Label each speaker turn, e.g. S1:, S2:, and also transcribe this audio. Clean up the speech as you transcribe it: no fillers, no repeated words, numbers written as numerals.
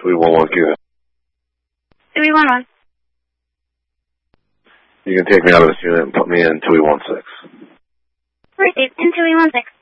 S1: 311 Q.
S2: 311.
S1: You can take me out of this unit and put me in 216.
S2: Received in 216.